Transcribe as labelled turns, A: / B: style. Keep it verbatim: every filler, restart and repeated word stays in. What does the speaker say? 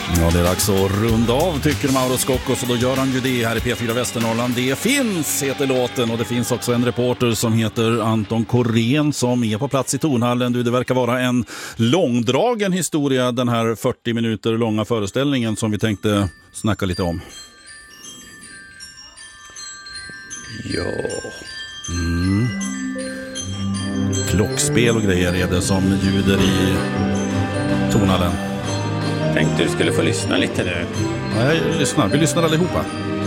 A: Ja, det är dags att runda av, tycker Mauro Scocco, så då gör han ju det här i P fyra Västernorrland. Det finns, heter låten, och det finns också en reporter som heter Anton Korén som är på plats i Tonhallen. Du, det verkar vara en långdragen historia, den här fyrtio minuter långa föreställningen som vi tänkte snacka lite om.
B: Ja.
A: Mm. Klockspel och grejer är det som ljuder i Tonhallen.
B: Tänkte du skulle få lyssna lite nu.
A: Nej, lyssna. Vi lyssnar allihopa.